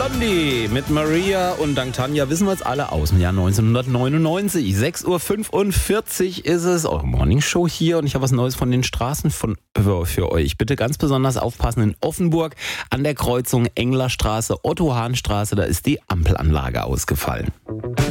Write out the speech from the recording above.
Blondie mit Maria und dank Tanja wissen wir es alle aus dem Jahr 1999. 6.45 Uhr ist es, eure Morningshow hier und ich habe was Neues von den Straßen für euch. Bitte ganz besonders aufpassen in Offenburg an der Kreuzung Englerstraße, Otto-Hahn-Straße, da ist die Ampelanlage ausgefallen.